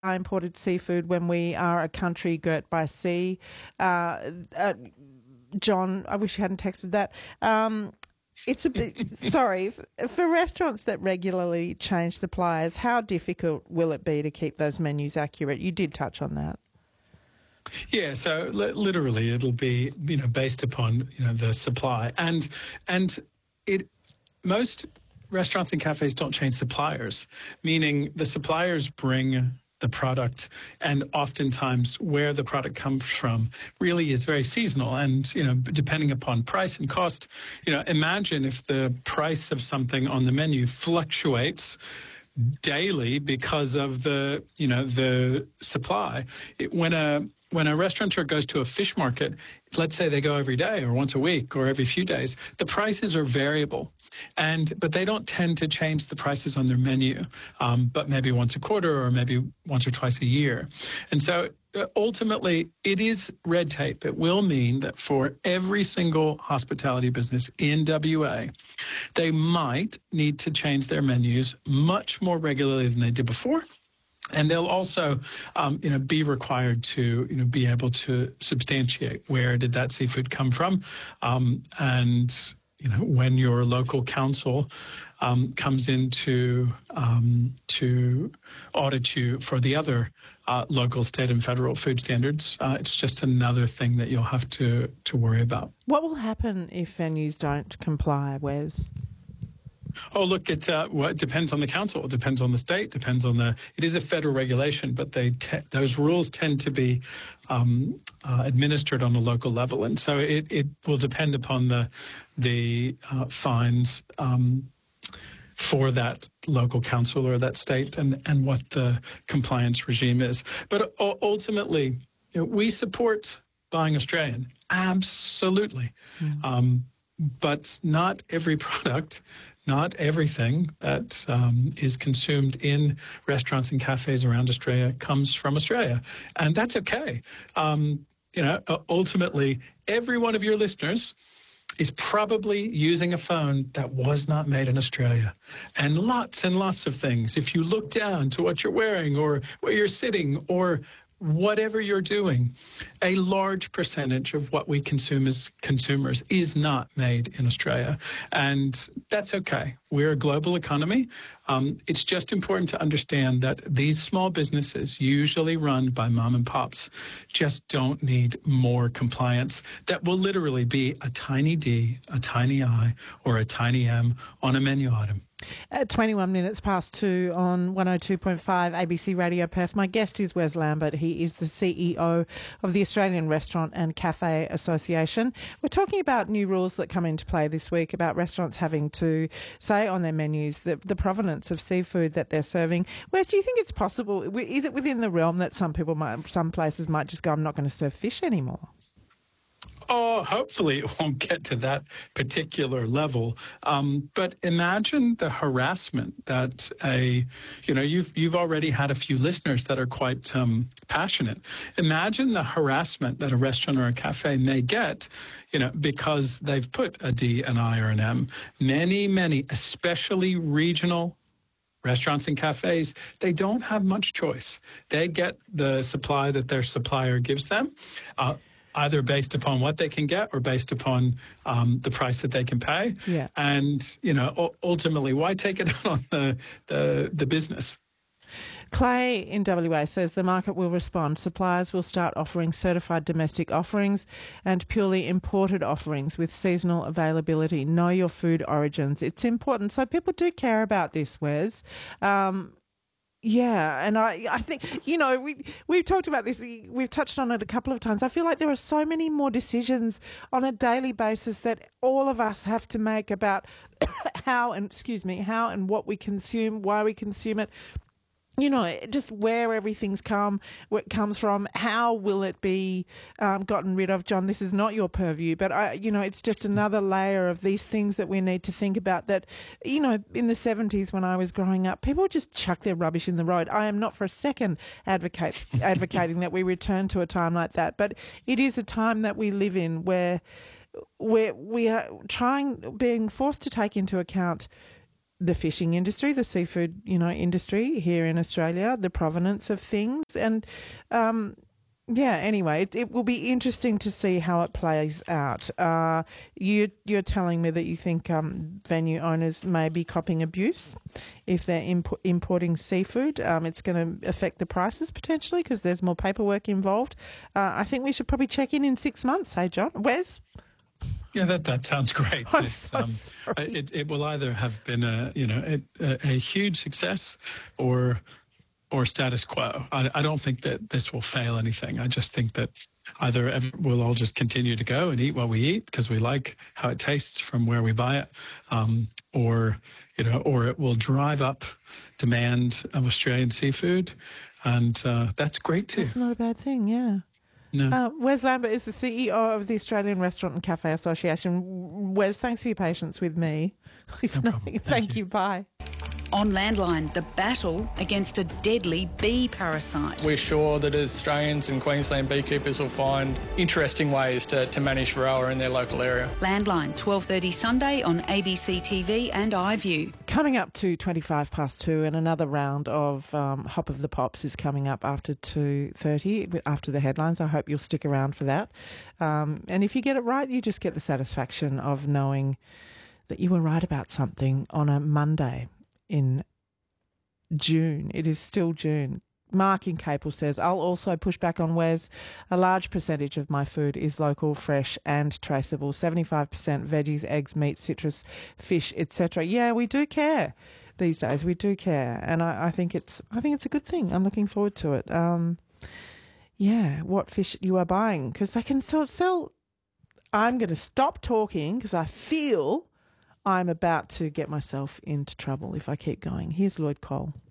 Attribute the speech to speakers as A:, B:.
A: imported seafood when we are a country girt by sea. John, I wish you hadn't texted that. It's a bit, sorry, for restaurants that regularly change suppliers, how difficult will it be to keep those menus accurate? You did touch on that.
B: Yeah, so literally it'll be, based upon, the supply. And most restaurants and cafes don't change suppliers, meaning the suppliers bring the product, and oftentimes where the product comes from really is very seasonal. And, depending upon price and cost, imagine if the price of something on the menu fluctuates daily because of the supply. When a restaurateur goes to a fish market, let's say they go every day or once a week or every few days, the prices are variable. But they don't tend to change the prices on their menu, but maybe once a quarter or maybe once or twice a year. And so ultimately, it is red tape. It will mean that for every single hospitality business in WA, they might need to change their menus much more regularly than they did before. And they'll also, be required to, be able to substantiate where did that seafood come from. When your local council comes in to audit you for the other local, state and federal food standards, it's just another thing that you'll have to worry about.
A: What will happen if venues don't comply, Wes?
B: Oh, look, it depends on the council. It depends on the state. It is a federal regulation, but those rules tend to be administered on a local level, and so it will depend upon the fines for that local council or that state, and what the compliance regime is. But ultimately, we support buying Australian, absolutely. But not every product, not everything that is consumed in restaurants and cafes around Australia comes from Australia. And that's okay. Ultimately, every one of your listeners is probably using a phone that was not made in Australia. And lots of things. If you look down to what you're wearing or where you're sitting or whatever you're doing, a large percentage of what we consume as consumers is not made in Australia. And that's okay. We're a global economy. It's just important to understand that these small businesses, usually run by mom and pops, just don't need more compliance. That will literally be a tiny D, a tiny I, or a tiny M on a menu item.
A: At 21 minutes past 2 on 102.5 ABC Radio Perth. My guest is Wes Lambert. He is the CEO of the Australian Restaurant and Cafe Association. We're talking about new rules that come into play this week about restaurants having to say on their menus the provenance of seafood that they're serving. Wes, do you think it's possible? Is it within the realm that some places might just go, I'm not going to serve fish anymore?
B: Oh, hopefully it won't get to that particular level. But imagine the harassment that you've already had a few listeners that are quite passionate. Imagine the harassment that a restaurant or a cafe may get, because they've put a D, an I, or an M. Many, especially regional restaurants and cafes, they don't have much choice. They get the supply that their supplier gives them, either based upon what they can get or based upon the price that they can pay.
A: Yeah.
B: And, ultimately, why take it out on the business?
A: Clay in WA says the market will respond. Suppliers will start offering certified domestic offerings and purely imported offerings with seasonal availability. Know your food origins. It's important. So people do care about this, Wes. Yeah, and I think, we've talked about this, we've touched on it a couple of times. I feel like there are so many more decisions on a daily basis that all of us have to make about how and what we consume, why we consume it. Just where everything's where it comes from, how will it be gotten rid of? John, this is not your purview, but it's just another layer of these things that we need to think about that, in the 70s when I was growing up, people would just chuck their rubbish in the road. I am not for a second advocating that we return to a time like that, but it is a time that we live in where we are being forced to take into account the fishing industry, the seafood, industry here in Australia, the provenance of things, and anyway, it will be interesting to see how it plays out. You're telling me that you think venue owners may be copping abuse if they're importing seafood. It's going to affect the prices potentially because there's more paperwork involved. I think we should probably check in 6 months, hey, John? Wes?
B: Yeah, that sounds great.
A: I'm so sorry.
B: It will either have been a huge success or status quo. I don't think that this will fail anything. I just think that either we'll all just continue to go and eat what we eat because we like how it tastes from where we buy it, or it will drive up demand of Australian seafood, and that's great too.
A: It's not a bad thing, yeah.
B: No.
A: Wes Lambert is the CEO of the Australian Restaurant and Cafe Association. Wes, thanks for your patience with me. If
B: No
A: nothing,
B: problem. Thank
A: you. Bye.
C: On Landline, the battle against a deadly bee parasite.
D: We're sure that Australians and Queensland beekeepers will find interesting ways to manage Varroa in their local area.
C: Landline, 12:30 Sunday on ABC TV and iView.
A: Coming up to 2:25 and another round of Hop of the Pops is coming up after 2:30, after the headlines. I hope you'll stick around for that. And if you get it right, you just get the satisfaction of knowing that you were right about something on a Monday in June. It is still June. Mark in Capel says, I'll also push back on Wes. A large percentage of my food is local, fresh and traceable. 75% veggies, eggs, meat, citrus, fish, etc. Yeah, we do care these days. We do care. And I think it's a good thing. I'm looking forward to it. What fish you are buying, because they can sell. I'm going to stop talking because I feel I'm about to get myself into trouble if I keep going. Here's Lloyd Cole.